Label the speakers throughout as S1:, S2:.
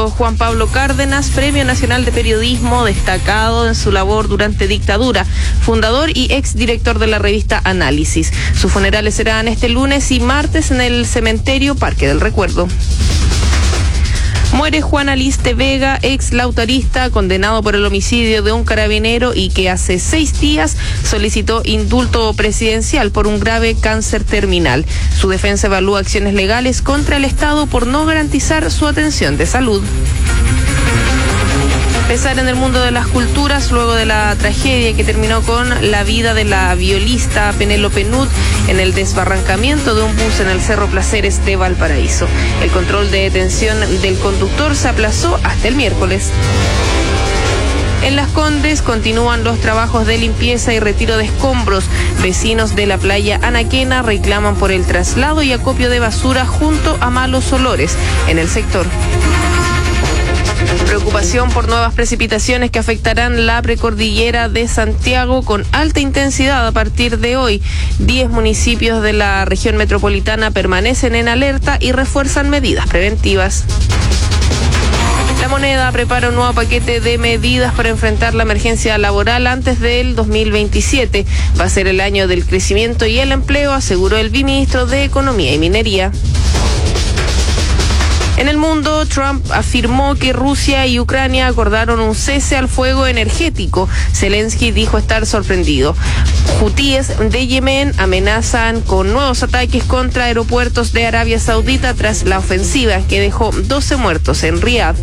S1: Maestro Juan Pablo Cárdenas, Premio Nacional de Periodismo, destacado en su labor durante dictadura, fundador y exdirector de la revista Análisis. Sus funerales serán este lunes y martes en el cementerio Parque del Recuerdo. Muere Juan Aliste Vega, ex lautarista, condenado por el homicidio de un carabinero y que hace 6 días solicitó indulto presidencial por un grave cáncer terminal. Su defensa evalúa acciones legales contra el Estado por no garantizar su atención de salud. Pesar en el mundo de las culturas luego de la tragedia que terminó con la vida de la violista Penélope Nut en el desbarrancamiento de un bus en el Cerro Placeres de Valparaíso. El control de detención del conductor se aplazó hasta el miércoles. En Las Condes continúan los trabajos de limpieza y retiro de escombros. Vecinos de la playa Anaquena reclaman por el traslado y acopio de basura junto a malos olores en el sector. Preocupación por nuevas precipitaciones que afectarán la precordillera de Santiago con alta intensidad a partir de hoy. 10 municipios de la región metropolitana permanecen en alerta y refuerzan medidas preventivas. La Moneda prepara un nuevo paquete de medidas para enfrentar la emergencia laboral antes del 2027. Va a ser el año del crecimiento y el empleo, aseguró el viceministro de Economía y Minería. En el mundo, Trump afirmó que Rusia y Ucrania acordaron un cese al fuego energético. Zelensky dijo estar sorprendido. Hutíes de Yemen amenazan con nuevos ataques contra aeropuertos de Arabia Saudita tras la ofensiva que dejó 12 muertos en Riad.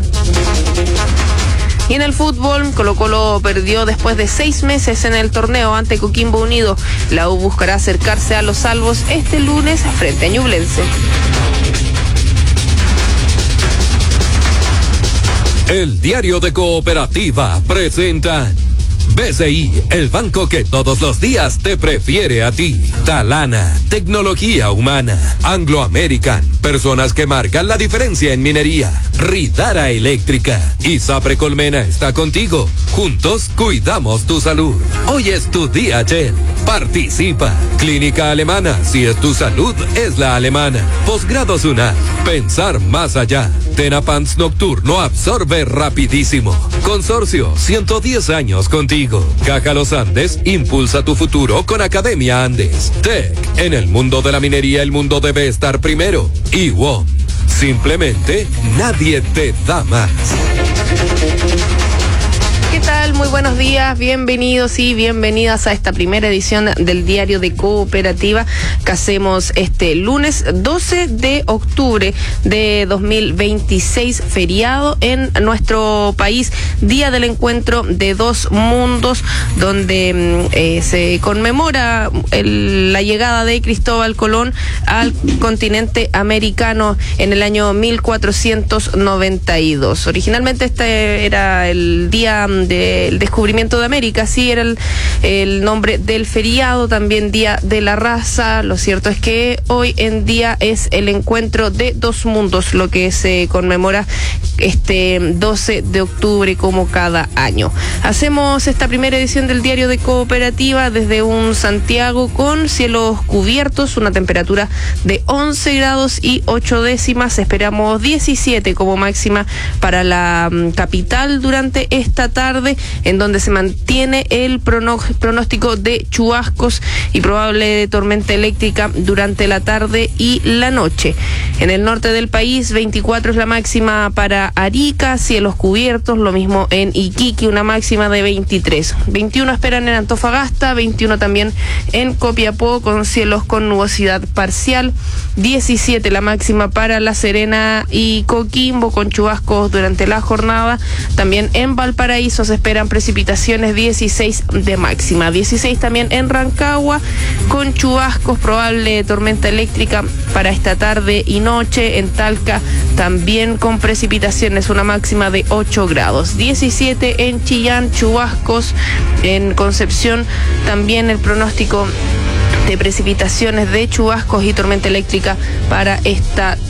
S1: Y en el fútbol, Colo-Colo perdió después de 6 meses en el torneo ante Coquimbo Unido. La U buscará acercarse a los salvos este lunes frente a Ñublense.
S2: El Diario de Cooperativa presenta BCI, el banco que todos los días te prefiere a ti. Talana, tecnología humana. Anglo American, personas que marcan la diferencia en minería. Ridara Eléctrica y Sapre Colmena está contigo. Juntos cuidamos tu salud. Hoy es tu día, Shell. Participa. Clínica Alemana, si es tu salud, es la alemana. Posgrado Sunat, pensar más allá. Tenapants Nocturno absorbe rapidísimo. Consorcio, 110 años contigo. Caja Los Andes, impulsa tu futuro con Academia Andes. Tech, en el mundo de la minería el mundo debe estar primero. Y WOM, simplemente nadie te da más.
S1: ¿Qué tal? Muy buenos días, bienvenidos y bienvenidas a esta primera edición del Diario de Cooperativa que hacemos este lunes 12 de octubre de 2026, feriado en nuestro país, Día del Encuentro de Dos Mundos, donde se conmemora la llegada de Cristóbal Colón al continente americano en el año 1492. Originalmente este era el día del descubrimiento de América, sí era el nombre del feriado, también Día de la Raza. Lo cierto es que hoy en día es el encuentro de dos mundos, lo que se conmemora este 12 de octubre como cada año. Hacemos esta primera edición del Diario de Cooperativa desde un Santiago con cielos cubiertos, una temperatura de 11 grados y 8 décimas, esperamos 17 como máxima para la capital durante esta tarde, en donde se mantiene el pronóstico de chubascos y probable tormenta eléctrica durante la tarde y la noche. En el norte del país, 24 es la máxima para Arica, cielos cubiertos, lo mismo en Iquique, una máxima de 23. 21 esperan en Antofagasta, 21 también en Copiapó, con cielos con nubosidad parcial. 17 la máxima para La Serena y Coquimbo, con chubascos durante la jornada. También en Valparaíso se esperan precipitaciones, 16 de máxima. 16 también en Rancagua, con chubascos, probable tormenta eléctrica para esta tarde y noche. En Talca también con precipitaciones, una máxima de 8 grados. 17 en Chillán, chubascos. En Concepción también el pronóstico de precipitaciones, de chubascos y tormenta eléctrica para esta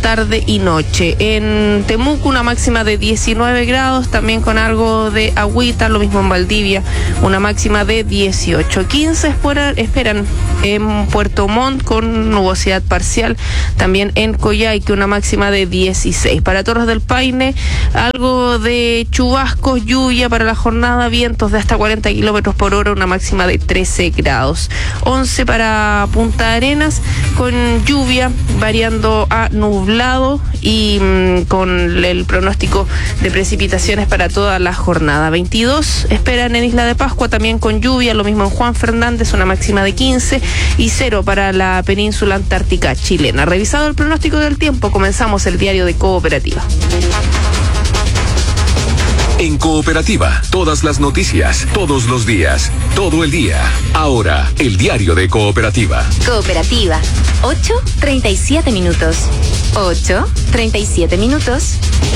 S1: tarde y noche. En Temuco una máxima de 19 grados, también con algo de agüita, lo mismo en Valdivia, una máxima de 18. 15 esperan en Puerto Montt con nubosidad parcial, también en Coyhaique una máxima de 16. Para Torres del Paine, algo de chubascos, lluvia para la jornada, vientos de hasta 40 kilómetros por hora, una máxima de 13 grados. 11 para Punta Arenas, con lluvia variando a nublado y con el pronóstico de precipitaciones para toda la jornada. 22 esperan en Isla de Pascua, también con lluvia, lo mismo en Juan Fernández, una máxima de 15, y 0 para la península antártica chilena. Revisado el pronóstico del tiempo, comenzamos el diario de Cooperativa.
S2: En Cooperativa, todas las noticias, todos los días, todo el día. Ahora, el diario de Cooperativa.
S3: Cooperativa, 8:37 minutos. 8:37 minutos.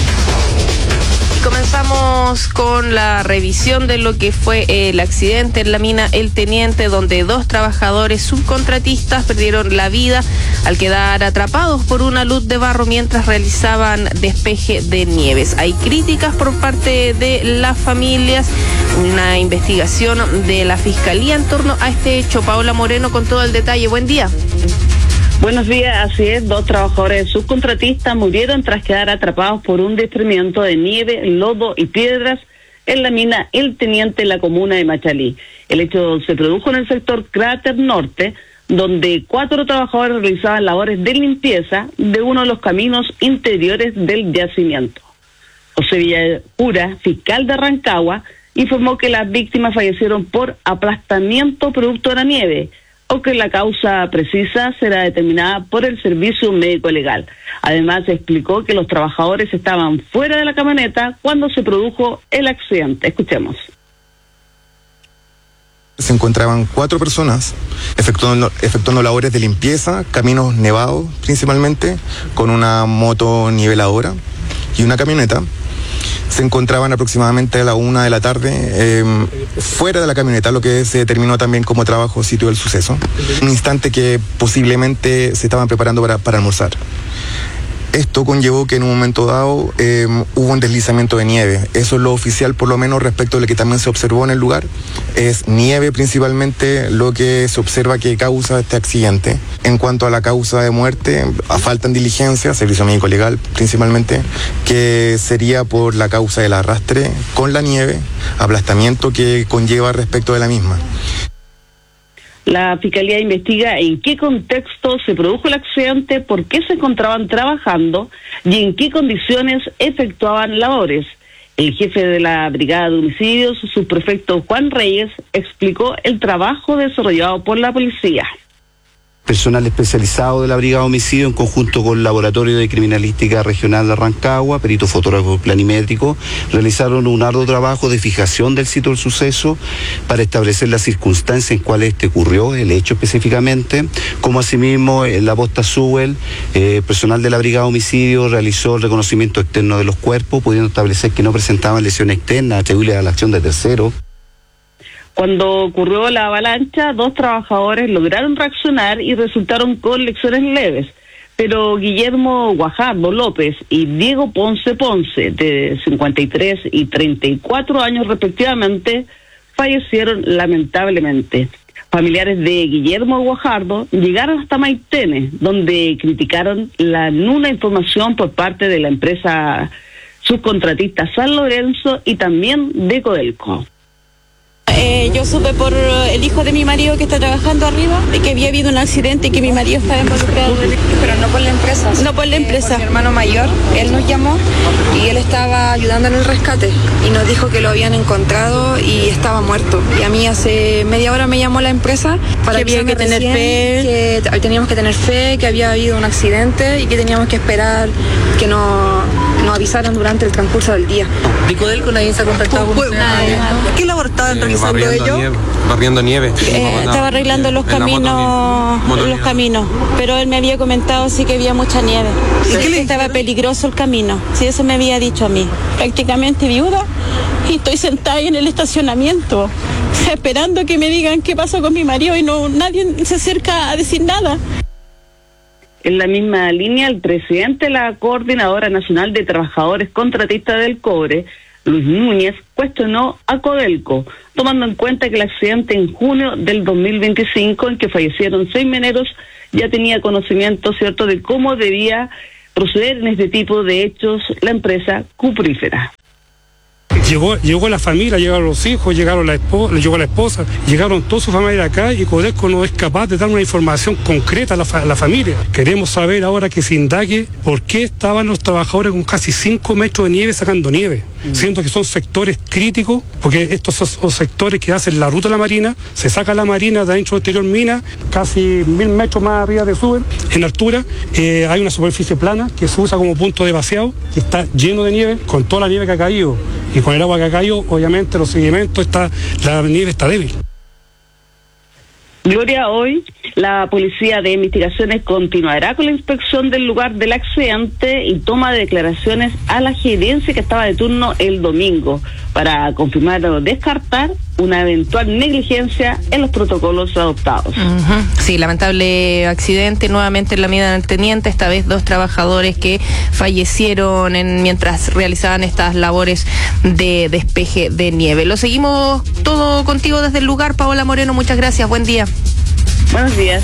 S1: Comenzamos con la revisión de lo que fue el accidente en la mina El Teniente, donde 2 trabajadores subcontratistas perdieron la vida al quedar atrapados por una luz de barro mientras realizaban despeje de nieves. Hay críticas por parte de las familias, una investigación de la Fiscalía en torno a este hecho. Paola Moreno con todo el detalle. Buen día.
S4: Buenos días, así es, 2 trabajadores subcontratistas murieron tras quedar atrapados por un desprendimiento de nieve, lodo y piedras en la mina El Teniente en la comuna de Machalí. El hecho se produjo en el sector Cráter Norte, donde 4 trabajadores realizaban labores de limpieza de uno de los caminos interiores del yacimiento. José Villapura, fiscal de Rancagua, informó que las víctimas fallecieron por aplastamiento producto de la nieve, o que la causa precisa será determinada por el servicio médico legal. Además, explicó que los trabajadores estaban fuera de la camioneta cuando se produjo el accidente. Escuchemos.
S5: Se encontraban 4 personas efectuando labores de limpieza, caminos nevados principalmente, con una moto niveladora y una camioneta. Se encontraban aproximadamente a la 1 de la tarde fuera de la camioneta, lo que se determinó también como trabajo sitio del suceso. Un instante que posiblemente se estaban preparando para almorzar. Esto conllevó que en un momento dado hubo un deslizamiento de nieve. Eso es lo oficial, por lo menos respecto a lo que también se observó en el lugar. Es nieve principalmente lo que se observa que causa este accidente. En cuanto a la causa de muerte, faltan diligencias, servicio médico legal principalmente, que sería por la causa del arrastre con la nieve, aplastamiento que conlleva respecto de la misma.
S4: La Fiscalía investiga en qué contexto se produjo el accidente, por qué se encontraban trabajando y en qué condiciones efectuaban labores. El jefe de la Brigada de Homicidios, subprefecto Juan Reyes, explicó el trabajo desarrollado por la policía.
S6: Personal especializado de la Brigada de Homicidio en conjunto con el Laboratorio de Criminalística Regional de Rancagua, perito fotógrafo planimétrico, realizaron un arduo trabajo de fijación del sitio del suceso para establecer las circunstancias en cuales ocurrió el hecho específicamente, como asimismo la posta Suel, personal de la Brigada de Homicidio realizó el reconocimiento externo de los cuerpos, pudiendo establecer que no presentaban lesiones externas atribuibles a la acción de terceros.
S4: Cuando ocurrió la avalancha, 2 trabajadores lograron reaccionar y resultaron con lesiones leves, pero Guillermo Guajardo López y Diego Ponce Ponce, de 53 y 34 años respectivamente, fallecieron lamentablemente. Familiares de Guillermo Guajardo llegaron hasta Maitene, donde criticaron la nula información por parte de la empresa subcontratista San Lorenzo y también de Codelco.
S7: Yo supe por el hijo de mi marido que está trabajando arriba de que había habido un accidente y que mi marido estaba involucrado.
S8: Pero no por la empresa.
S7: No por la empresa.
S8: Por mi hermano mayor, él nos llamó y él estaba ayudando en el rescate y nos dijo que lo habían encontrado y estaba muerto. Y a mí hace media hora me llamó la empresa para
S7: que había que tener fe,
S8: que teníamos que tener fe, que había habido un accidente y que teníamos que esperar que nos avisaran durante el transcurso del día.
S9: ¿De Codelco nadie se ha contactado con usted?
S7: ¿Qué labor estaban realizando ellos?
S9: Barriendo nieve.
S7: Estaba arreglando los caminos, pero él me había comentado sí que había mucha nieve. ¿Y que estaba peligroso el camino? Sí, eso me había dicho a mí. Prácticamente viuda y estoy sentada ahí en el estacionamiento esperando que me digan qué pasó con mi marido y no nadie se acerca a decir nada.
S4: En la misma línea, el presidente de la Coordinadora Nacional de Trabajadores Contratistas del Cobre, Luis Núñez, cuestionó a Codelco, tomando en cuenta que el accidente en junio del 2025, en que fallecieron 6 mineros, ya tenía conocimiento, ¿cierto?, de cómo debía proceder en este tipo de hechos la empresa cuprífera.
S10: Llegó la familia, llegaron los hijos, llegó la esposa, llegaron toda su familia acá y Codelco no es capaz de dar una información concreta a la familia. Queremos saber ahora que se indague por qué estaban los trabajadores con casi 5 metros de nieve sacando nieve, siendo que son sectores críticos, porque estos son sectores que hacen la ruta de la marina, se saca la marina de adentro del exterior mina, casi 1000 metros más arriba de suben, en altura, hay una superficie plana que se usa como punto de vaciado, que está lleno de nieve, con toda la nieve que ha caído. Y con el agua que ha caído, obviamente los seguimientos, la nieve está débil.
S4: Gloria, hoy la Policía de Investigaciones continuará con la inspección del lugar del accidente y toma de declaraciones a la gerencia que estaba de turno el domingo para confirmar o descartar una eventual negligencia en los protocolos adoptados.
S1: Sí, lamentable accidente nuevamente en la mina del Teniente, esta vez 2 trabajadores que fallecieron mientras realizaban estas labores de despeje de nieve. Lo seguimos todo contigo desde el lugar, Paola Moreno, muchas gracias, buen día.
S4: Buenos días.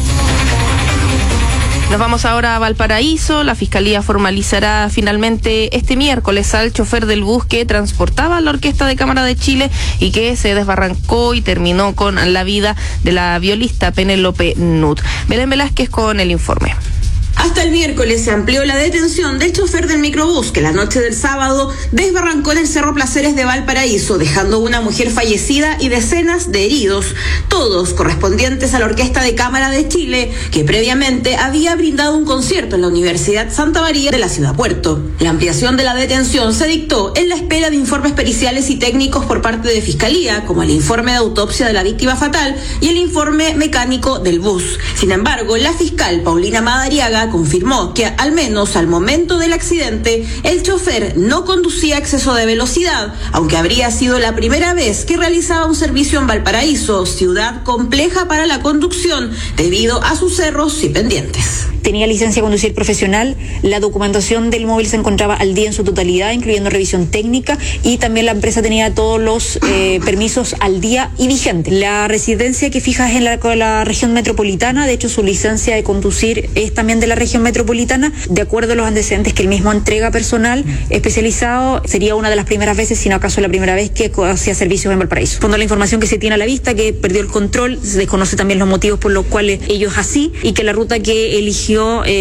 S1: Nos vamos ahora a Valparaíso. La Fiscalía formalizará finalmente este miércoles al chofer del bus que transportaba a la Orquesta de Cámara de Chile y que se desbarrancó y terminó con la vida de la violista Penélope Nut. Belén Velázquez con el informe.
S11: Hasta el miércoles se amplió la detención del chofer del microbús que la noche del sábado desbarrancó en el Cerro Placeres de Valparaíso, dejando una mujer fallecida y decenas de heridos, todos correspondientes a la Orquesta de Cámara de Chile, que previamente había brindado un concierto en la Universidad Santa María de la Ciudad Puerto. La ampliación de la detención se dictó en la espera de informes periciales y técnicos por parte de Fiscalía, como el informe de autopsia de la víctima fatal y el informe mecánico del bus. Sin embargo, la fiscal Paulina Madariaga confirmó que al menos al momento del accidente el chofer no conducía a exceso de velocidad, aunque habría sido la primera vez que realizaba un servicio en Valparaíso, ciudad compleja para la conducción debido a sus cerros y pendientes.
S12: Tenía licencia de conducir profesional, la documentación del móvil se encontraba al día en su totalidad, incluyendo revisión técnica, y también la empresa tenía todos los permisos al día y vigentes. La residencia que fija es en la región metropolitana, de hecho su licencia de conducir es también de la región metropolitana, de acuerdo a los antecedentes que él mismo entrega personal especializado, sería una de las primeras veces, si no acaso la primera vez que hacía servicios en Valparaíso. Cuando la información que se tiene a la vista, que perdió el control, se desconoce también los motivos por los cuales ellos así, y que la ruta que eligió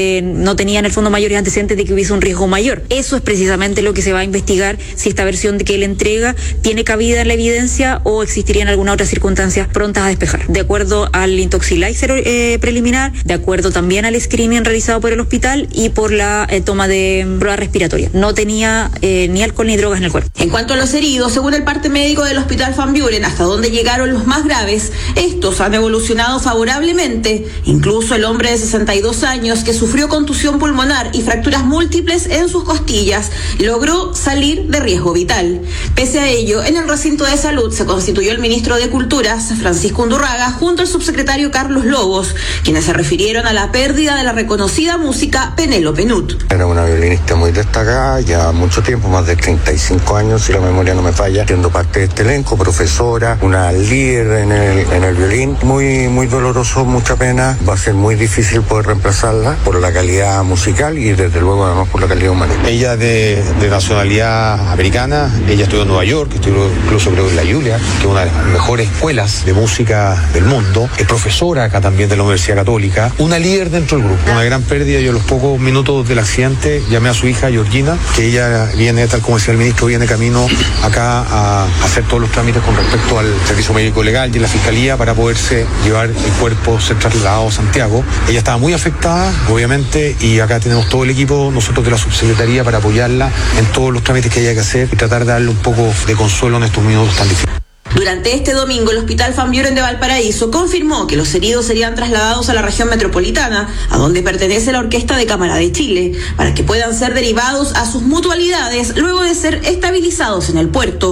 S12: no tenía en el fondo mayores antecedentes de que hubiese un riesgo mayor. Eso es precisamente lo que se va a investigar, si esta versión de que él entrega tiene cabida en la evidencia o existirían alguna otra circunstancias prontas a despejar. De acuerdo al intoxiláxer preliminar, de acuerdo también al screening realizado por el hospital y por la toma de prueba respiratoria. No tenía ni alcohol ni drogas en el cuerpo.
S11: En cuanto a los heridos, según el parte médico del Hospital Van Buren, hasta donde llegaron los más graves, estos han evolucionado favorablemente. Incluso el hombre de 62 años que sufrió contusión pulmonar y fracturas múltiples en sus costillas logró salir de riesgo vital. Pese a ello, en el recinto de salud se constituyó el ministro de Culturas, Francisco Undurraga, junto al subsecretario Carlos Lobos, quienes se refirieron a la pérdida de la reconocida música Penélope Nut.
S13: Era una violinista muy destacada, ya mucho tiempo, más de 35 años, si la memoria no me falla, siendo parte de este elenco, profesora, una líder en el violín. Muy doloroso, mucha pena. Va a ser muy difícil poder reemplazarla por la calidad musical y desde luego además por la calidad humana.
S14: Ella de nacionalidad americana, ella estudió en Nueva York, estudió incluso creo en la Juilliard, que es una de las mejores escuelas de música del mundo, es profesora acá también de la Universidad Católica, una líder dentro del grupo, una gran pérdida. Yo a los pocos minutos del accidente llamé a su hija Georgina, que ella viene, tal como decía el ministro, viene camino acá a hacer todos los trámites con respecto al servicio médico legal y la fiscalía para poderse llevar el cuerpo, ser trasladado a Santiago. Ella estaba muy afectada, obviamente, y acá tenemos todo el equipo, nosotros de la subsecretaría, para apoyarla en todos los trámites que haya que hacer y tratar de darle un poco de consuelo en estos minutos tan difíciles.
S11: Durante este domingo, el Hospital Van Buren de Valparaíso confirmó que los heridos serían trasladados a la región metropolitana, a donde pertenece la Orquesta de Cámara de Chile, para que puedan ser derivados a sus mutualidades luego de ser estabilizados en el puerto.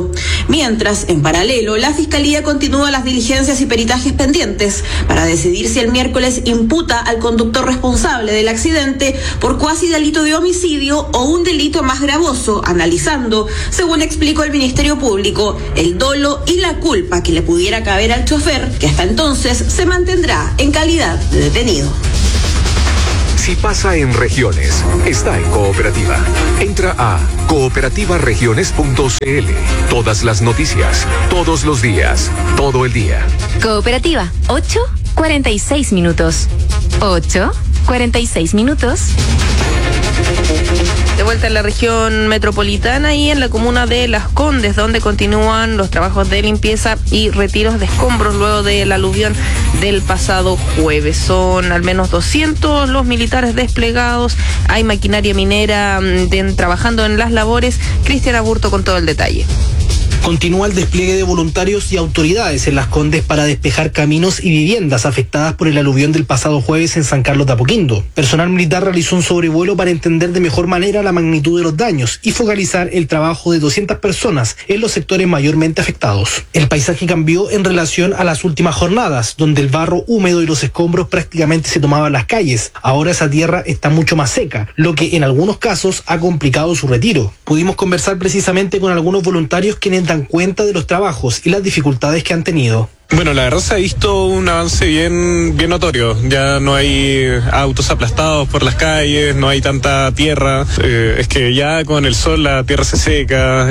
S11: Mientras, en paralelo, la Fiscalía continúa las diligencias y peritajes pendientes para decidir si el miércoles imputa al conductor responsable del accidente por cuasi delito de homicidio o un delito más gravoso, analizando, según explicó el Ministerio Público, el dolo y la culpa que le pudiera caber al chofer, que hasta entonces se mantendrá en calidad de detenido.
S15: Si pasa en regiones, está en Cooperativa. Entra a cooperativaregiones.cl. Todas las noticias, todos los días, todo el día.
S3: Cooperativa, 8:46 minutos. 8:46 minutos.
S1: De vuelta en la región metropolitana y en la comuna de Las Condes, donde continúan los trabajos de limpieza y retiros de escombros luego de la aluvión del pasado jueves. Son al menos 200 los militares desplegados, hay maquinaria minera trabajando en las labores. Cristian Aburto con todo el detalle.
S16: Continúa el despliegue de voluntarios y autoridades en Las Condes para despejar caminos y viviendas afectadas por el aluvión del pasado jueves en San Carlos de Apoquindo. Personal militar realizó un sobrevuelo para entender de mejor manera la magnitud de los daños y focalizar el trabajo de 200 personas en los sectores mayormente afectados. El paisaje cambió en relación a las últimas jornadas, donde el barro húmedo y los escombros prácticamente se tomaban las calles. Ahora esa tierra está mucho más seca, lo que en algunos casos ha complicado su retiro. Pudimos conversar precisamente con algunos voluntarios quienes dan cuenta de los trabajos y las dificultades que han tenido.
S17: Bueno, la verdad se ha visto un avance bien notorio. Ya no hay autos aplastados por las calles, no hay tanta tierra. Es que ya con el sol la tierra se seca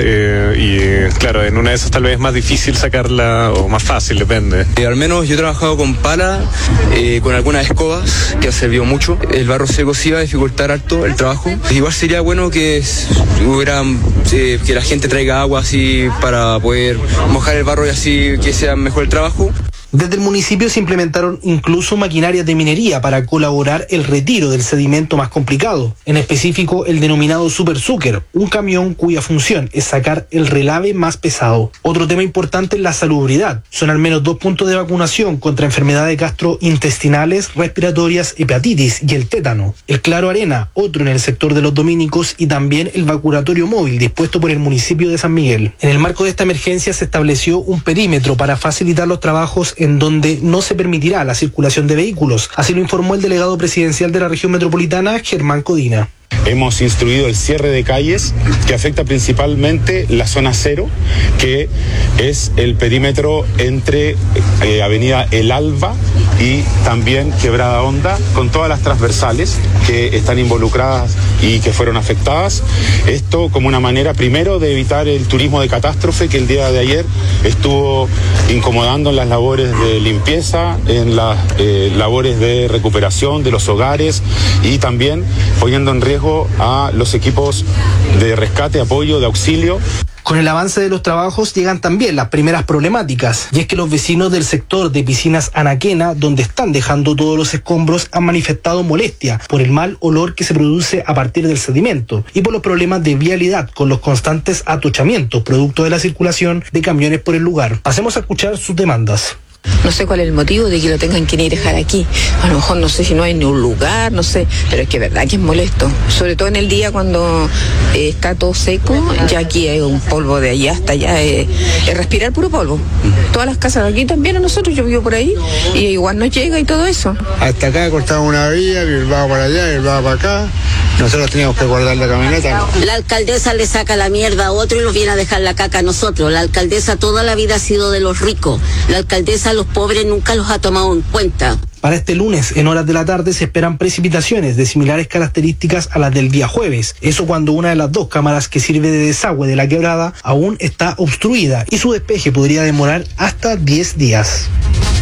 S17: y claro, en una de esas tal vez es más difícil sacarla o más fácil, depende.
S18: Al menos yo he trabajado con pala, con algunas escobas, que ha servido mucho. El barro seco sí va a dificultar harto el trabajo. Igual sería bueno que hubiera, que la gente traiga agua así para poder mojar el barro y así que sea mejor el trabajo.
S16: Desde el municipio se implementaron incluso maquinarias de minería para colaborar el retiro del sedimento más complicado, en específico el denominado Super Zucker, un camión cuya función es sacar el relave más pesado. Otro tema importante es la salubridad. Son al menos 2 puntos de vacunación contra enfermedades gastrointestinales, respiratorias, hepatitis y el tétano. El Claro Arena, otro en el sector de los dominicos, y también el vacunatorio móvil dispuesto por el municipio de San Miguel. En el marco de esta emergencia se estableció un perímetro para facilitar los trabajos en donde no se permitirá la circulación de vehículos. Así lo informó el delegado presidencial de la región metropolitana, Germán Codina.
S19: Hemos instruido el cierre de calles que afecta principalmente la zona 0, que es el perímetro entre Avenida El Alba y también Quebrada Honda, con todas las transversales que están involucradas y que fueron afectadas. Esto como una manera primero de evitar el turismo de catástrofe que el día de ayer estuvo incomodando en las labores de limpieza, en las labores de recuperación de los hogares y también poniendo en riesgo a los equipos de rescate, apoyo, de auxilio.
S16: Con el avance de los trabajos llegan también las primeras problemáticas, y es que los vecinos del sector de Piscinas Anaquena, donde están dejando todos los escombros, han manifestado molestia por el mal olor que se produce a partir del sedimento y por los problemas de vialidad con los constantes atochamientos producto de la circulación de camiones por el lugar. Pasemos a escuchar sus demandas.
S20: No sé cuál es el motivo de que lo tengan que ir a dejar aquí. A lo mejor no sé si no hay ni un lugar, no sé, pero es que verdad que es molesto. Sobre todo en el día cuando está todo seco, ya aquí hay un polvo de allá hasta allá, es respirar puro polvo. Todas las casas de aquí también a nosotros, yo vivo por ahí, y igual nos llega y todo eso.
S21: Hasta acá cortamos una vía, Bilbao para allá, Bilbao para acá. Nosotros teníamos que guardar la camioneta.
S22: La alcaldesa le saca la mierda a otro y nos viene a dejar la caca a nosotros. La alcaldesa toda la vida ha sido de los ricos. La alcaldesa a los pobres nunca los ha tomado en cuenta.
S16: Para este lunes, en horas de la tarde, se esperan precipitaciones de similares características a las del día jueves. Eso cuando una de las 2 cámaras que sirve de desagüe de la quebrada aún está obstruida y su despeje podría demorar hasta 10 días.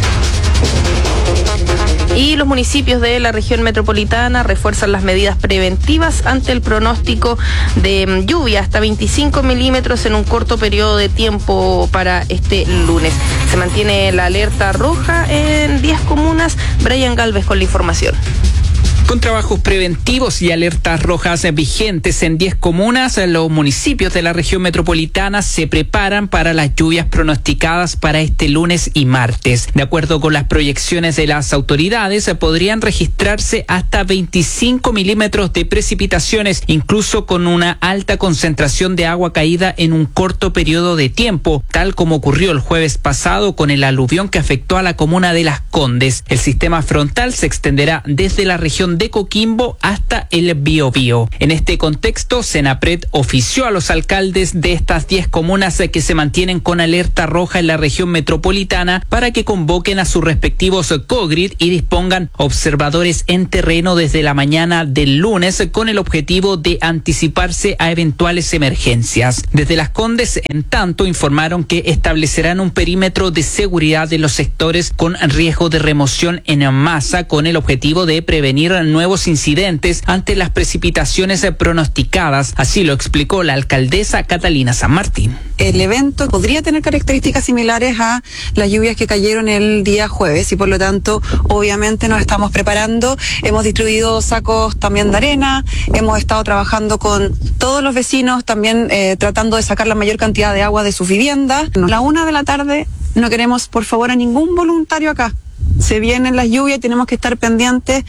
S1: Y los municipios de la región metropolitana refuerzan las medidas preventivas ante el pronóstico de lluvia hasta 25 milímetros en un corto periodo de tiempo para este lunes. Se mantiene la alerta roja en 10 comunas. Brian Galvez con la información.
S2: Con trabajos preventivos y alertas rojas vigentes en 10 comunas, los municipios de la región metropolitana se preparan para las lluvias pronosticadas para este lunes y martes. De acuerdo con las proyecciones de las autoridades, podrían registrarse hasta 25 milímetros de precipitaciones, incluso con una alta concentración de agua caída en un corto periodo de tiempo, tal como ocurrió el jueves pasado con el aluvión que afectó a la comuna de Las Condes. El sistema frontal se extenderá desde la región de Coquimbo hasta el Biobío. En este contexto, Senapred ofició a los alcaldes de estas 10 comunas que se mantienen con alerta roja en la región metropolitana para que convoquen a sus respectivos COGRID y dispongan observadores en terreno desde la mañana del lunes con el objetivo de anticiparse a eventuales emergencias. Desde Las Condes, en tanto, informaron que establecerán un perímetro de seguridad de los sectores con riesgo de remoción en masa con el objetivo de prevenir nuevos incidentes ante las precipitaciones pronosticadas. Así lo explicó la alcaldesa Catalina San Martín.
S5: El evento podría tener características similares a las lluvias que cayeron el día jueves y por lo tanto obviamente nos estamos preparando. Hemos distribuido sacos también de arena, hemos estado trabajando con todos los vecinos también tratando de sacar la mayor cantidad de agua de sus viviendas. A la 1 de la tarde no queremos por favor a ningún voluntario acá. Se vienen las lluvias y tenemos que estar pendientes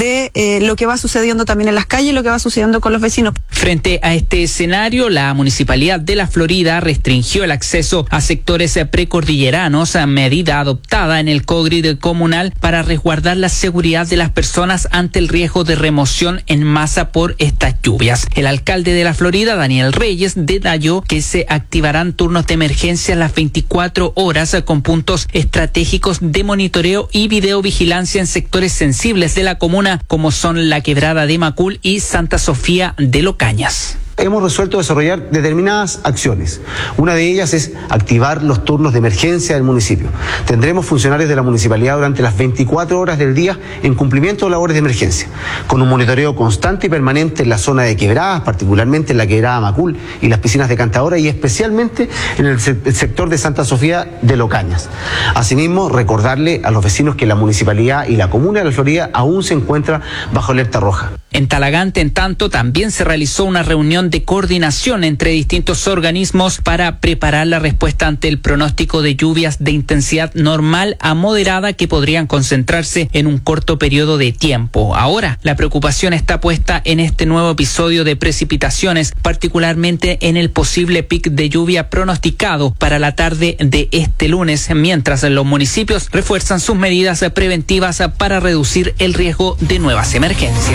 S5: de lo que va sucediendo también en las calles y lo que va sucediendo con los vecinos.
S2: Frente a este escenario, la Municipalidad de La Florida restringió el acceso a sectores precordilleranos, a medida adoptada en el COGRID comunal para resguardar la seguridad de las personas ante el riesgo de remoción en masa por estas lluvias. El alcalde de La Florida, Daniel Reyes, detalló que se activarán turnos de emergencia a las 24 horas con puntos estratégicos de monitoreo y videovigilancia en sectores sensibles de la comuna, como son la Quebrada de Macul y Santa Sofía de Locañas.
S23: Hemos resuelto desarrollar determinadas acciones. Una de ellas es activar los turnos de emergencia del municipio. Tendremos funcionarios de la municipalidad durante las 24 horas del día en cumplimiento de labores de emergencia, con un monitoreo constante y permanente en la zona de quebradas, particularmente en la Quebrada Macul y las piscinas de Cantadora y especialmente en el sector de Santa Sofía de Locañas. Asimismo, recordarle a los vecinos que la municipalidad y la comuna de La Florida aún se encuentran bajo alerta roja.
S2: En Talagante, en tanto, también se realizó una reunión de coordinación entre distintos organismos para preparar la respuesta ante el pronóstico de lluvias de intensidad normal a moderada que podrían concentrarse en un corto periodo de tiempo. Ahora, la preocupación está puesta en este nuevo episodio de precipitaciones, particularmente en el posible pic de lluvia pronosticado para la tarde de este lunes, mientras los municipios refuerzan sus medidas preventivas para reducir el riesgo de nuevas emergencias.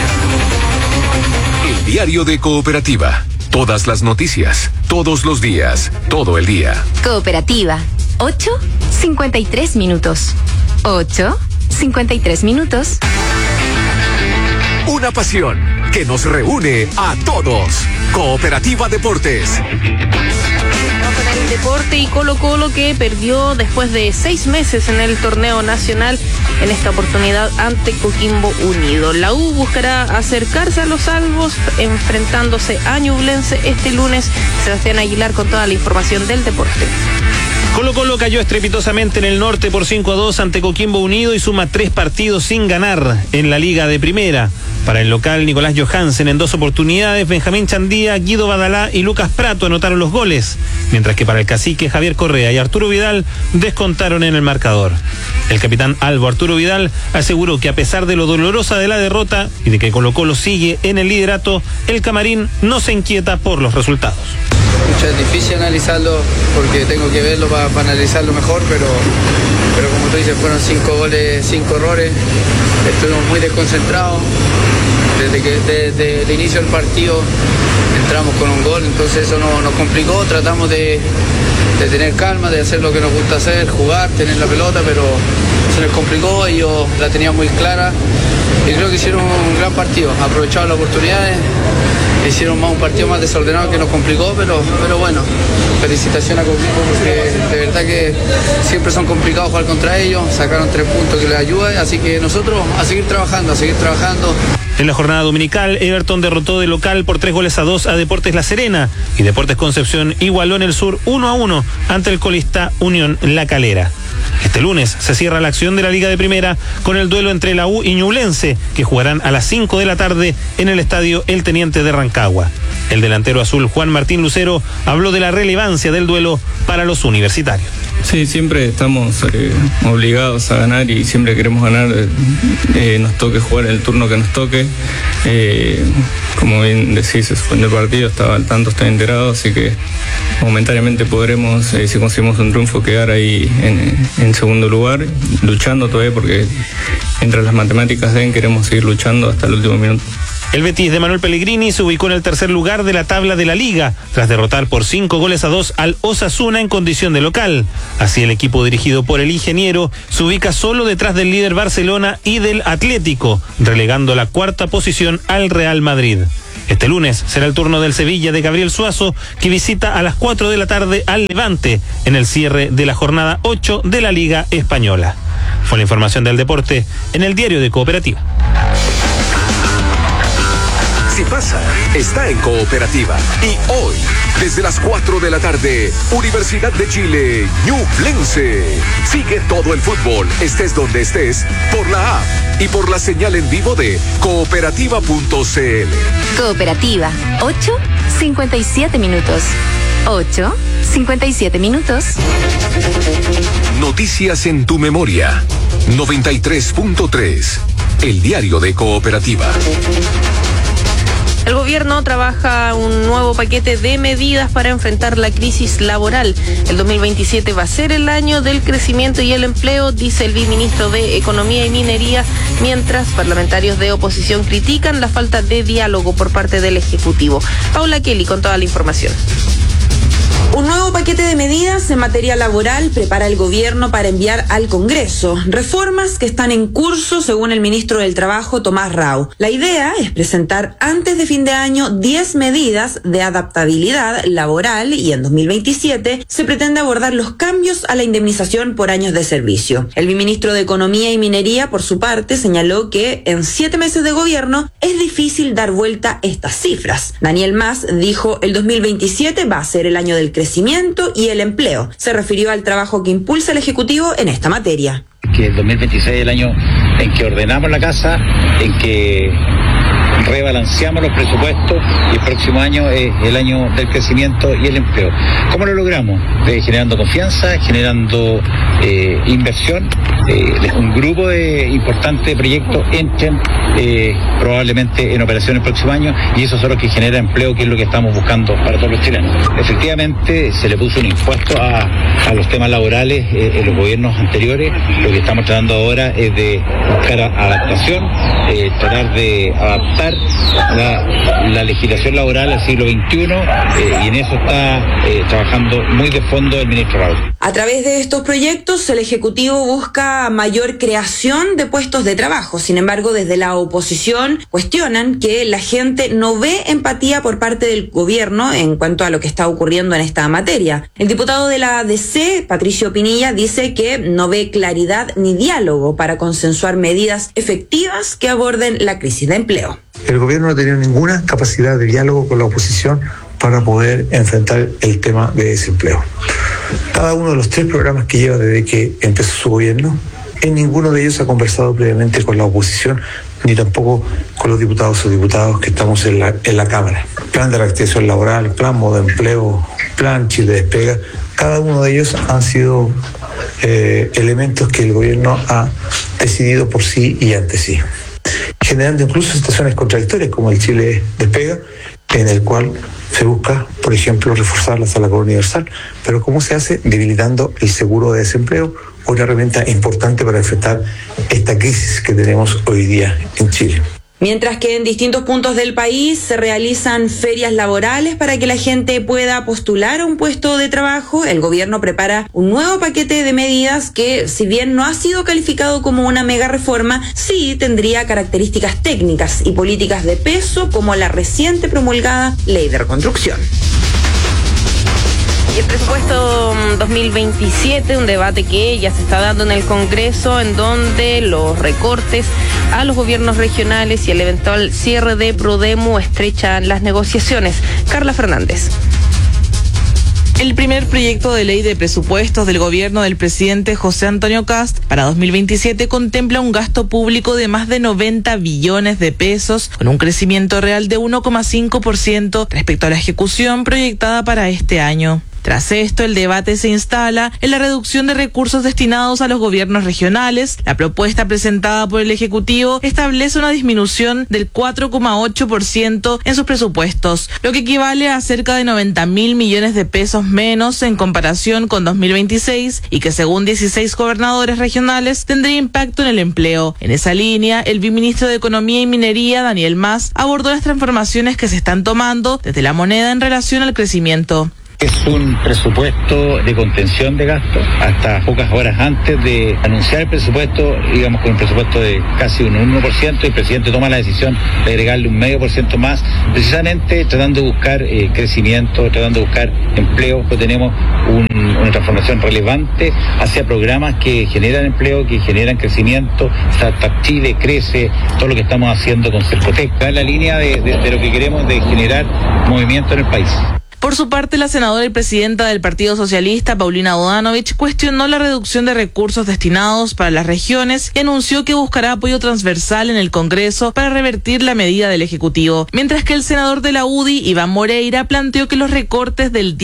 S15: El diario de Cooperativa. Todas las noticias, todos los días, todo el día.
S3: Cooperativa. 8:53 minutos. 8:53 minutos.
S15: Una pasión que nos reúne a todos. Cooperativa Deportes.
S1: Con el deporte y Colo-Colo que perdió después de 6 meses en el torneo nacional, en esta oportunidad ante Coquimbo Unido. La U buscará acercarse a los salvos enfrentándose a Ñublense este lunes. Sebastián Aguilar con toda la información del deporte.
S24: Colo-Colo cayó estrepitosamente en el norte por 5-2 ante Coquimbo Unido y suma 3 partidos sin ganar en la Liga de Primera. Para el local, Nicolás Johansen en 2 oportunidades, Benjamín Chandía, Guido Badalá y Lucas Prato anotaron los goles, mientras que para el cacique Javier Correa y Arturo Vidal descontaron en el marcador. El capitán Albo Arturo Vidal aseguró que a pesar de lo dolorosa de la derrota y de que Colo-Colo sigue en el liderato, el camarín no se inquieta por los resultados.
S25: Es difícil analizarlo porque tengo que verlo para analizarlo mejor, pero como tú dices, fueron 5 goles, 5 errores, estuvimos muy desconcentrados. Desde el inicio del partido entramos con un gol, entonces eso nos complicó. Tratamos de tener calma, de hacer lo que nos gusta hacer, jugar, tener la pelota, pero se les complicó. Ellos la tenían muy clara y creo que hicieron un gran partido, aprovecharon las oportunidades. hicieron un partido más desordenado que nos complicó, pero bueno, felicitación a Coquimbo porque de verdad que siempre son complicados jugar contra ellos, sacaron 3 puntos que les ayuda, así que nosotros a seguir trabajando.
S24: En la jornada dominical, Everton derrotó de local por 3-2 a Deportes La Serena y Deportes Concepción igualó en el sur 1-1 ante el colista Unión La Calera. Este lunes se cierra la acción de la Liga de Primera con el duelo entre la U y Ñublense, que jugarán a las 5 de la tarde en el estadio El Teniente de Rancagua. El delantero azul Juan Martín Lucero habló de la relevancia del duelo para los universitarios.
S6: Sí, siempre estamos obligados a ganar y siempre queremos ganar, nos toque jugar en el turno que nos toque. Como bien decís, en el partido estaba al tanto, está enterado, así que momentáneamente podremos, si conseguimos un triunfo, quedar ahí en segundo lugar, luchando todavía porque mientras las matemáticas den, queremos seguir luchando hasta el último minuto.
S24: El Betis de Manuel Pellegrini se ubicó en el tercer lugar de la tabla de la Liga, tras derrotar por 5-2 al Osasuna en condición de local. Así el equipo dirigido por el ingeniero se ubica solo detrás del líder Barcelona y del Atlético, relegando la 4ª posición al Real Madrid. Este lunes será el turno del Sevilla de Gabriel Suazo, que visita a las 4 de la tarde al Levante en el cierre de la jornada 8 de la Liga Española. Fue la información del deporte en el Diario de Cooperativa.
S15: Si pasa, está en Cooperativa. Y hoy, desde las 4 de la tarde, Universidad de Chile, Ñublense. Sigue todo el fútbol, estés donde estés, por la app y por la señal en vivo de cooperativa.cl.
S3: Cooperativa, 8:57 minutos. 8:57 minutos.
S15: Noticias en tu memoria. 93.3. El Diario de Cooperativa.
S1: El gobierno trabaja un nuevo paquete de medidas para enfrentar la crisis laboral. El 2027 va a ser el año del crecimiento y el empleo, dice el viceministro de Economía y Minería, mientras parlamentarios de oposición critican la falta de diálogo por parte del Ejecutivo. Paula Kelly con toda la información.
S11: Un nuevo paquete de medidas en materia laboral prepara el gobierno para enviar al Congreso. Reformas que están en curso, según el ministro del Trabajo, Tomás Rau. La idea es presentar antes de fin de año 10 medidas de adaptabilidad laboral y en 2027 se pretende abordar los cambios a la indemnización por años de servicio. El viceministro de Economía y Minería, por su parte, señaló que en 7 meses de gobierno es difícil dar vuelta estas cifras. Daniel Mas dijo: el 2027 va a ser el año del crecimiento y el empleo. Se refirió al trabajo que impulsa el Ejecutivo en esta materia.
S7: Que el 2026 es el año en que ordenamos la casa, en que rebalanceamos los presupuestos y el próximo año es el año del crecimiento y el empleo. ¿Cómo lo logramos? Generando confianza, generando inversión, un grupo importante de proyectos entren probablemente en operación el próximo año y eso es lo que genera empleo, que es lo que estamos buscando para todos los chilenos. Efectivamente se le puso un impuesto a los temas laborales en los gobiernos anteriores. Lo que estamos tratando ahora es de buscar adaptación, tratar de adaptar la legislación laboral al siglo XXI y en eso está trabajando muy de fondo el ministro Raúl.
S11: A través de estos proyectos, el Ejecutivo busca mayor creación de puestos de trabajo. Sin embargo, desde la oposición cuestionan que la gente no ve empatía por parte del gobierno en cuanto a lo que está ocurriendo en esta materia. El diputado de la ADC, Patricio Pinilla, dice que no ve claridad ni diálogo para consensuar medidas efectivas que aborden la crisis de empleo.
S8: El gobierno no ha tenido ninguna capacidad de diálogo con la oposición para poder enfrentar el tema de desempleo. Cada uno de los 3 programas que lleva desde que empezó su gobierno, en ninguno de ellos ha conversado previamente con la oposición, ni tampoco con los diputados o diputadas que estamos en la Cámara. Plan de reactivación laboral, plan modo de empleo, plan Chile Despega, cada uno de ellos han sido elementos que el gobierno ha decidido por sí y ante sí, generando incluso situaciones contradictorias como el Chile Despega, en el cual se busca, por ejemplo, reforzar la salaria universal, pero ¿cómo se hace? Debilitando el seguro de desempleo, una herramienta importante para enfrentar esta crisis que tenemos hoy día en Chile.
S11: Mientras que en distintos puntos del país se realizan ferias laborales para que la gente pueda postular a un puesto de trabajo, el gobierno prepara un nuevo paquete de medidas que, si bien no ha sido calificado como una mega reforma, sí tendría características técnicas y políticas de peso, como la reciente promulgada Ley de Reconstrucción.
S1: Y el presupuesto 2027, un debate que ya se está dando en el Congreso, en donde los recortes a los gobiernos regionales y el eventual cierre de Prodemu estrechan las negociaciones. Carla Fernández.
S4: El primer proyecto de ley de presupuestos del gobierno del presidente José Antonio Kast para 2027 contempla un gasto público de más de 90 billones de pesos, con un crecimiento real de 1,5% respecto a la ejecución proyectada para este año. Tras esto, el debate se instala en la reducción de recursos destinados a los gobiernos regionales. La propuesta presentada por el Ejecutivo establece una disminución del 4,8% en sus presupuestos, lo que equivale a cerca de 90.000 millones de pesos menos en comparación con 2026 y que, según 16 gobernadores regionales, tendría impacto en el empleo. En esa línea, el viceministro de Economía y Minería, Daniel Mas, abordó las transformaciones que se están tomando desde la moneda en relación al crecimiento.
S7: Es un presupuesto de contención de gastos. Hasta pocas horas antes de anunciar el presupuesto, íbamos con un presupuesto de casi un 1%, y el presidente toma la decisión de agregarle un 0,5% más, precisamente tratando de buscar crecimiento, tratando de buscar empleo. Tenemos una transformación relevante hacia programas que generan empleo, que generan crecimiento. Startup Chile crece, todo lo que estamos haciendo con Cercotec. Está en la línea de lo que queremos, de generar movimiento en el país.
S4: Por su parte, la senadora y presidenta del Partido Socialista, Paulina Bodanovich, cuestionó la reducción de recursos destinados para las regiones y anunció que buscará apoyo transversal en el Congreso para revertir la medida del Ejecutivo. Mientras que el senador de la UDI, Iván Moreira, planteó que los recortes del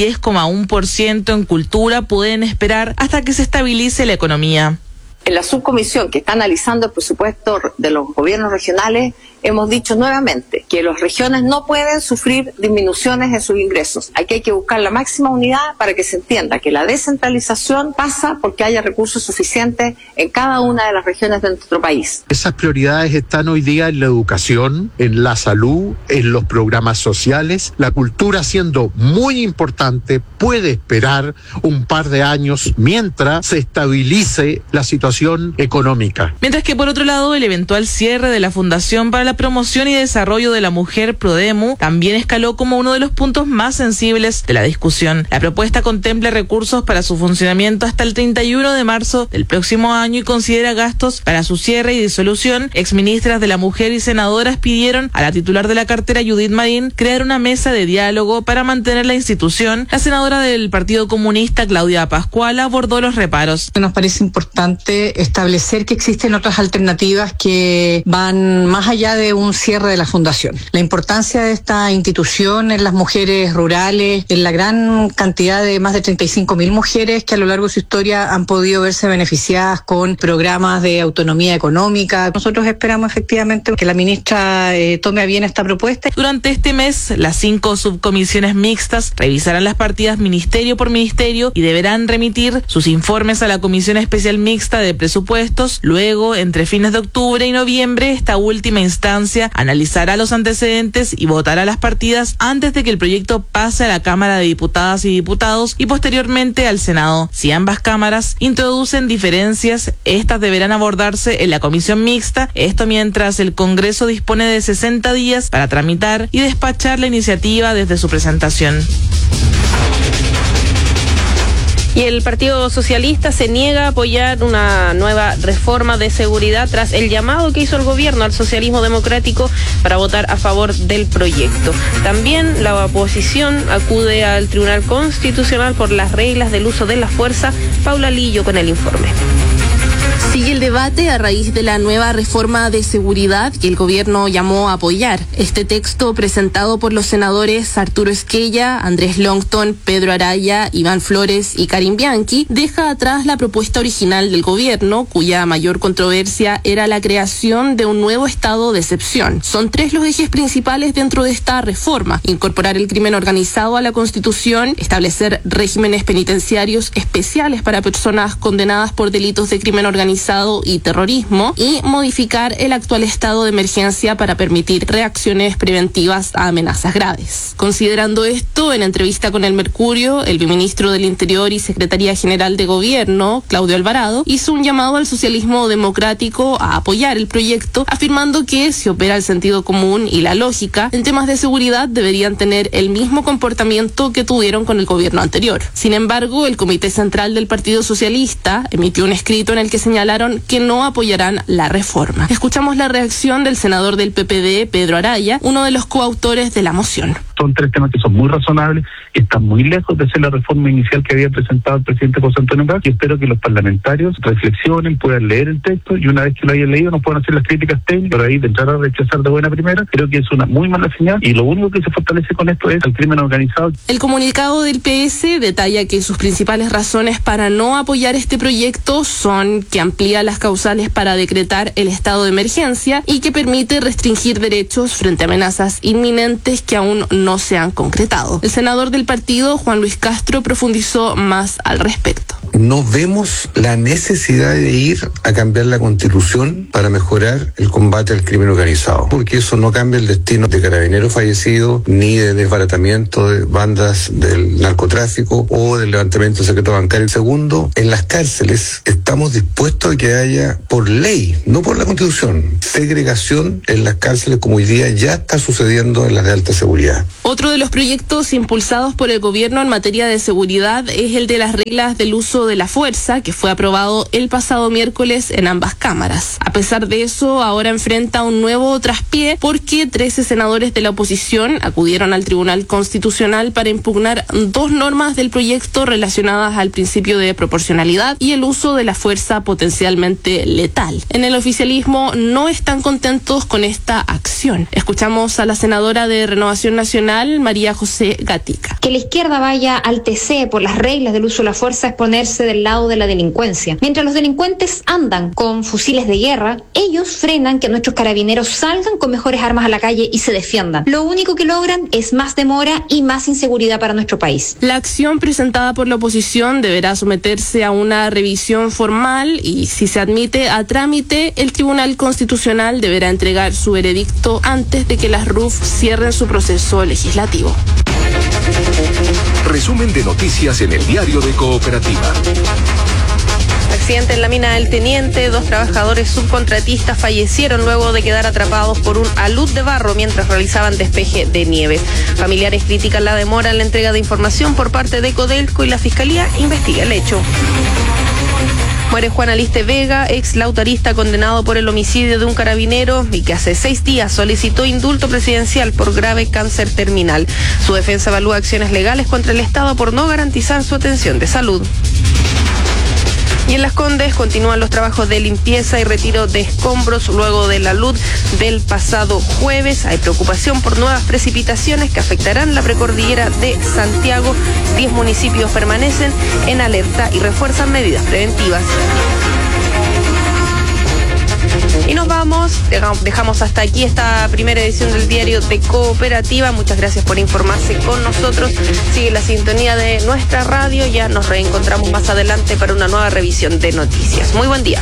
S4: 10,1% en cultura pueden esperar hasta que se estabilice la economía.
S9: En la subcomisión que está analizando el presupuesto de los gobiernos regionales, hemos dicho nuevamente que las regiones no pueden sufrir disminuciones en sus ingresos. Aquí hay que buscar la máxima unidad para que se entienda que la descentralización pasa porque haya recursos suficientes en cada una de las regiones de nuestro país.
S10: Esas prioridades están hoy día en la educación, en la salud, en los programas sociales. La cultura, siendo muy importante, puede esperar un par de años mientras se estabilice la situación económica.
S4: Mientras que, por otro lado, el eventual cierre de la Fundación para la Promoción y Desarrollo de la Mujer, Prodemu, también escaló como uno de los puntos más sensibles de la discusión. La propuesta contempla recursos para su funcionamiento hasta el 31 de marzo del próximo año y considera gastos para su cierre y disolución. Exministras de la Mujer y senadoras pidieron a la titular de la cartera, Judith Marín, crear una mesa de diálogo para mantener la institución. La senadora del Partido Comunista, Claudia Pascual, abordó los reparos.
S12: Nos parece importante establecer que existen otras alternativas que van más allá de un cierre de la fundación. La importancia de esta institución en las mujeres rurales, en la gran cantidad de más de 35.000 mujeres que a lo largo de su historia han podido verse beneficiadas con programas de autonomía económica. Nosotros esperamos efectivamente que la ministra tome a bien esta propuesta.
S4: Durante este mes, las 5 subcomisiones mixtas revisarán las partidas ministerio por ministerio y deberán remitir sus informes a la Comisión Especial Mixta de Presupuestos. Luego, entre fines de octubre y noviembre, esta última instancia analizará los antecedentes y votará las partidas antes de que el proyecto pase a la Cámara de Diputadas y Diputados y posteriormente al Senado. Si ambas cámaras introducen diferencias, estas deberán abordarse en la comisión mixta, esto mientras el Congreso dispone de 60 días para tramitar y despachar la iniciativa desde su presentación.
S1: Y el Partido Socialista se niega a apoyar una nueva reforma de seguridad tras el llamado que hizo el gobierno al socialismo democrático para votar a favor del proyecto. También la oposición acude al Tribunal Constitucional por las reglas del uso de la fuerza. Paula Lillo con el informe.
S13: Sigue el debate a raíz de la nueva reforma de seguridad que el gobierno llamó a apoyar. Este texto, presentado por los senadores Arturo Esquella, Andrés Longton, Pedro Araya, Iván Flores y Karim Bianchi, deja atrás la propuesta original del gobierno, cuya mayor controversia era la creación de un nuevo estado de excepción. Son 3 los ejes principales dentro de esta reforma: incorporar el crimen organizado a la Constitución, establecer regímenes penitenciarios especiales para personas condenadas por delitos de crimen organizado organizado y terrorismo, y modificar el actual estado de emergencia para permitir reacciones preventivas a amenazas graves. Considerando esto, en entrevista con El Mercurio, el viceministro del Interior y Secretaría General de Gobierno, Claudio Alvarado, hizo un llamado al socialismo democrático a apoyar el proyecto, afirmando que si opera el sentido común y la lógica, en temas de seguridad deberían tener el mismo comportamiento que tuvieron con el gobierno anterior. Sin embargo, el Comité Central del Partido Socialista emitió un escrito en el que señalaron que no apoyarán la reforma. Escuchamos la reacción del senador del PPD, Pedro Araya, uno de los coautores de la moción.
S14: Son tres temas que son muy razonables, que están muy lejos de ser la reforma inicial que había presentado el presidente José Antonio Cast, y espero que los parlamentarios reflexionen, puedan leer el texto, y una vez que lo hayan leído nos puedan hacer las críticas técnicas, pero ahí de entrar a rechazar de buena primera, creo que es una muy mala señal, y lo único que se fortalece con esto es el crimen organizado.
S13: El comunicado del PS detalla que sus principales razones para no apoyar este proyecto son que amplía las causales para decretar el estado de emergencia y que permite restringir derechos frente a amenazas inminentes que aún no se han concretado. El senador del partido, Juan Luis Castro, profundizó más al respecto.
S17: No vemos la necesidad de ir a cambiar la Constitución para mejorar el combate al crimen organizado, porque eso no cambia el destino de carabineros fallecidos, ni de desbaratamiento de bandas del narcotráfico o del levantamiento del secreto bancario. Segundo, en las cárceles estamos dispuestos a que haya, por ley, no por la Constitución, segregación en las cárceles, como hoy día ya está sucediendo en las de alta seguridad.
S13: Otro de los proyectos impulsados por el gobierno en materia de seguridad es el de las reglas del uso de la fuerza, que fue aprobado el pasado miércoles en ambas cámaras. A pesar de eso, ahora enfrenta un nuevo traspié porque 13 senadores de la oposición acudieron al Tribunal Constitucional para impugnar dos normas del proyecto relacionadas al principio de proporcionalidad y el uso de la fuerza potencialmente letal. En el oficialismo no están contentos con esta acción. Escuchamos a la senadora de Renovación Nacional, María José Gatica.
S18: Que la izquierda vaya al TC por las reglas del uso de la fuerza es ponerse del lado de la delincuencia. Mientras los delincuentes andan con fusiles de guerra, ellos frenan que nuestros carabineros salgan con mejores armas a la calle y se defiendan. Lo único que logran es más demora y más inseguridad para nuestro país.
S13: La acción presentada por la oposición deberá someterse a una revisión formal y, si se admite a trámite, el Tribunal Constitucional deberá entregar su veredicto antes de que las RUF cierren su proceso legislativo.
S15: Resumen de noticias en el diario de Cooperativa.
S1: Accidente en la mina del Teniente. 2 trabajadores subcontratistas fallecieron luego de quedar atrapados por un alud de barro mientras realizaban despeje de nieve. Familiares critican la demora en la entrega de información por parte de Codelco y la Fiscalía investiga el hecho. Muere Juan Aliste Vega, ex lautarista condenado por el homicidio de un carabinero y que hace 6 días solicitó indulto presidencial por grave cáncer terminal. Su defensa evalúa acciones legales contra el Estado por no garantizar su atención de salud. Y en Las Condes continúan los trabajos de limpieza y retiro de escombros luego de la luz del pasado jueves. Hay preocupación por nuevas precipitaciones que afectarán la precordillera de Santiago. 10 municipios permanecen en alerta y refuerzan medidas preventivas. Y nos vamos, dejamos hasta aquí esta primera edición del diario de Cooperativa. Muchas gracias por informarse con nosotros. Sigue la sintonía de nuestra radio, ya nos reencontramos más adelante para una nueva revisión de noticias. Muy buen día.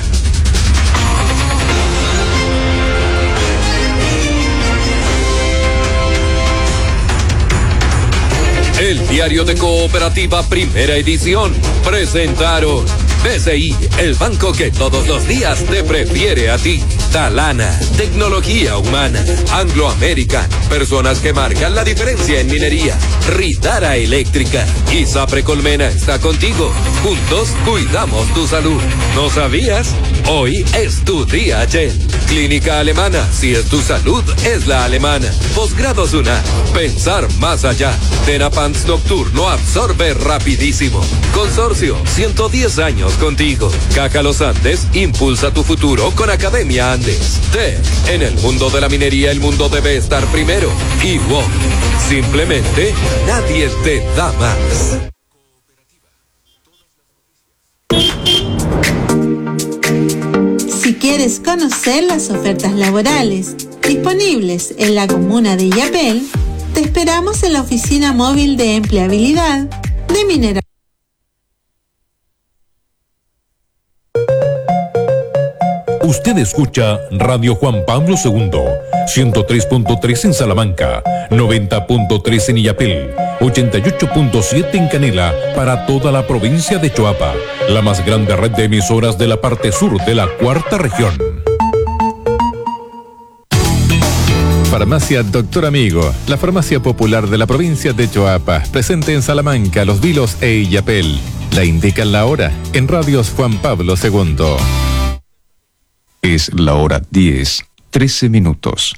S15: El diario de Cooperativa, primera edición, presentaron BCI, el banco que todos los días te prefiere a ti. Talana, tecnología humana. Anglo American, personas que marcan la diferencia en minería. Ritara Eléctrica. Isapre Colmena está contigo. Juntos cuidamos tu salud. ¿No sabías? Hoy es tu día, Shell. Clínica Alemana, si es tu salud, es la alemana. Posgrados UNA, pensar más allá. Tenapants Nocturno absorbe rapidísimo. Consorcio, 110 años contigo. Caja Los Andes, impulsa tu futuro con Academia Andes. En el mundo de la minería, el mundo debe estar primero. Y WOM, simplemente nadie te da más.
S19: Si quieres conocer las ofertas laborales disponibles en la comuna de Illapel, te esperamos en la oficina móvil de empleabilidad de Mineral.
S5: Usted escucha Radio Juan Pablo II, 103.3 en Salamanca, 90.3 en Illapel, 88.7 en Canela, para toda la provincia de Choapa, la más grande red de emisoras de la parte sur de la cuarta región. Farmacia Doctor Amigo, la farmacia popular de la provincia de Choapa, presente en Salamanca, Los Vilos e Illapel. La indican la hora en Radios Juan Pablo II.
S16: Es la hora 10:13 minutos.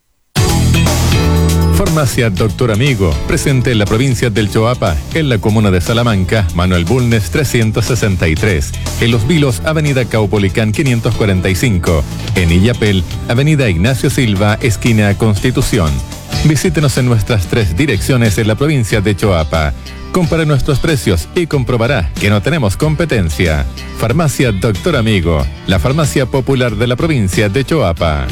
S5: Farmacia Doctor Amigo, presente en la provincia del Choapa, en la comuna de Salamanca, Manuel Bulnes 363, en Los Vilos, Avenida Caupolicán 545, en Illapel, Avenida Ignacio Silva, esquina Constitución. Visítenos en nuestras 3 direcciones en la provincia de Choapa. Compare nuestros precios y comprobará que no tenemos competencia. Farmacia Doctor Amigo, la farmacia popular de la provincia de Choapa.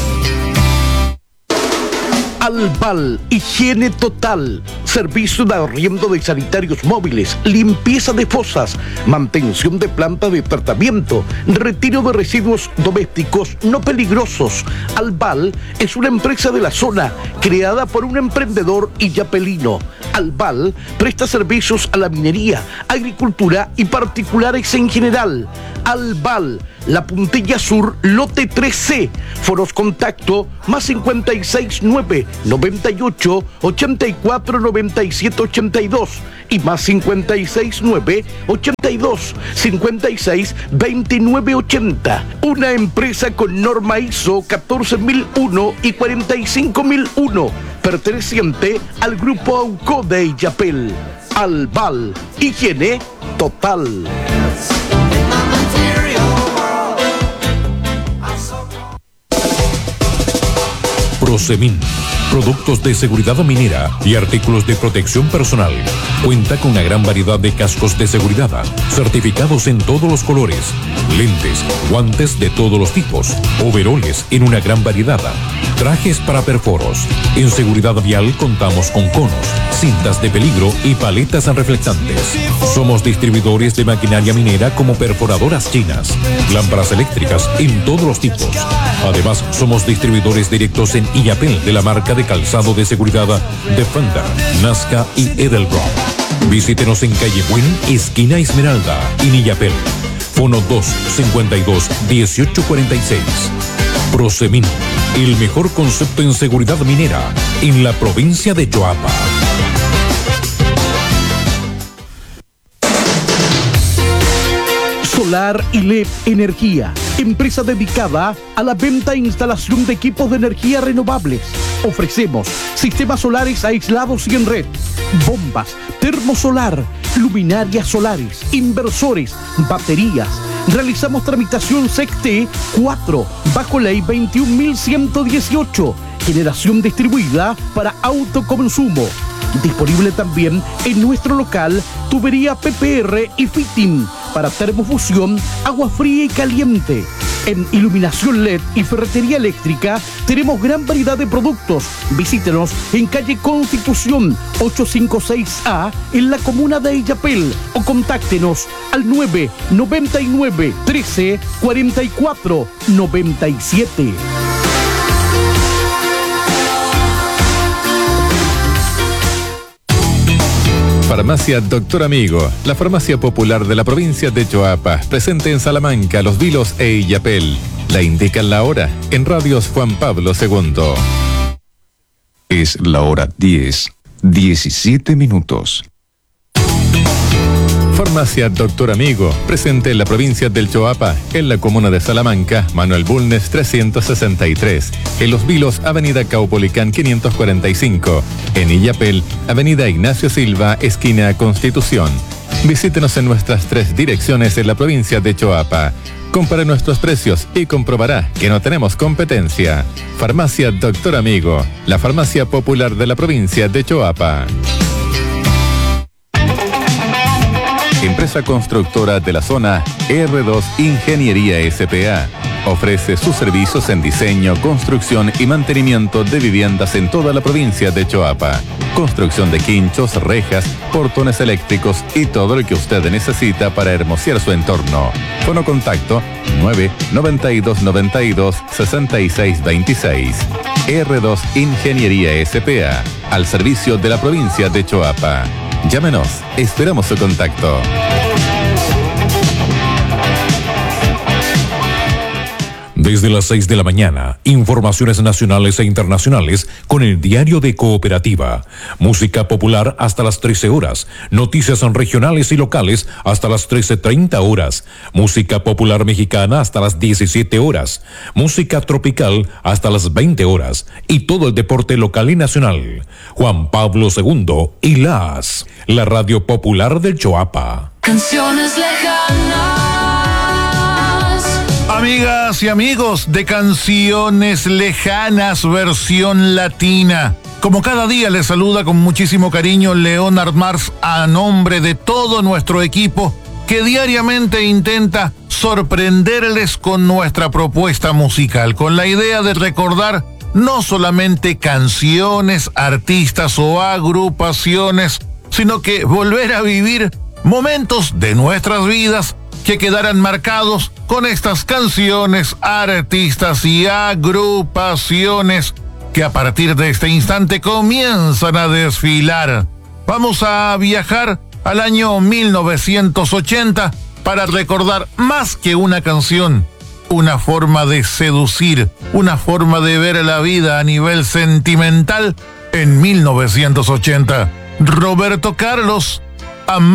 S20: Albal, higiene total, servicio de arriendo de sanitarios móviles, limpieza de fosas, mantención de planta de tratamiento, retiro de residuos domésticos no peligrosos. Albal es una empresa de la zona creada por un emprendedor illapelino. Albal presta servicios a la minería, agricultura y particulares en general. Albal, La Puntilla Sur, lote 3C. Foros contacto más 569 98 84 97 82 y más 569 82 56 29 80. Una empresa con norma ISO 14001 y 45001, perteneciente al grupo AUCO de Illapel. Albal, higiene total.
S5: Prosemin, productos de seguridad minera y artículos de protección personal. Cuenta con una gran variedad de cascos de seguridad, certificados en todos los colores, lentes, guantes de todos los tipos, overoles en una gran variedad, trajes para perforos. En seguridad vial contamos con conos, cintas de peligro y paletas reflectantes. Somos distribuidores de maquinaria minera como perforadoras chinas, lámparas eléctricas en todos los tipos. Además, somos distribuidores directos en Illapel de la marca de calzado de seguridad Defender, Nazca y Edelbrock. Visítenos en calle Buen, esquina Esmeralda, en Illapel. Fono 252-1846. Prosemin, el mejor concepto en seguridad minera en la provincia de Choapa.
S20: Solar y LED Energía, empresa dedicada a la venta e instalación de equipos de energía renovables. Ofrecemos sistemas solares aislados y en red, bombas, termosolar, luminarias solares, inversores, baterías. Realizamos tramitación SECT 4 bajo ley 21.118, generación distribuida para autoconsumo. Disponible también en nuestro local tubería PPR y fitting para termofusión, agua fría y caliente. En iluminación LED y ferretería eléctrica tenemos gran variedad de productos. Visítenos en calle Constitución 856A en la comuna de Illapel o contáctenos al 999 13 44 97.
S5: Farmacia Doctor Amigo, la farmacia popular de la provincia de Choapa, presente en Salamanca, Los Vilos e Illapel. La indican la hora en Radios Juan Pablo II.
S16: Es la hora 10:17 minutos.
S5: Farmacia Doctor Amigo, presente en la provincia del Choapa, en la comuna de Salamanca, Manuel Bulnes 363, en Los Vilos, Avenida Caupolicán 545, en Illapel, Avenida Ignacio Silva, esquina Constitución. Visítenos en nuestras 3 direcciones en la provincia de Choapa. Compare nuestros precios y comprobará que no tenemos competencia. Farmacia Doctor Amigo, la farmacia popular de la provincia de Choapa. Empresa constructora de la zona R2 Ingeniería S.p.A.
S2: Ofrece sus servicios en diseño, construcción y mantenimiento de viviendas en toda la provincia de Choapa. Construcción de quinchos, rejas, portones eléctricos y todo lo que usted necesita para hermosear su entorno. Fono contacto 992926626. R2 Ingeniería S.p.A. al servicio de la provincia de Choapa. Llámenos, esperamos su contacto.
S5: Desde las 6 de la mañana, informaciones nacionales e internacionales con el Diario de Cooperativa. Música popular hasta las 13 horas. Noticias regionales y locales hasta las 13:30 horas. Música popular mexicana hasta las 17 horas. Música tropical hasta las 20 horas. Y todo el deporte local y nacional. Juan Pablo II y la radio popular del Choapa.
S21: Canciones lejanas.
S22: Amigas y amigos de Canciones Lejanas, versión latina. Como cada día les saluda con muchísimo cariño Leonard Mars a nombre de todo nuestro equipo que diariamente intenta sorprenderles con nuestra propuesta musical, con la idea de recordar no solamente canciones, artistas o agrupaciones, sino que volver a vivir momentos de nuestras vidas que quedarán marcados con estas canciones, artistas y agrupaciones que a partir de este instante comienzan a desfilar. Vamos a viajar al año 1980 para recordar más que una canción, una forma de seducir, una forma de ver la vida a nivel sentimental en 1980. Roberto Carlos,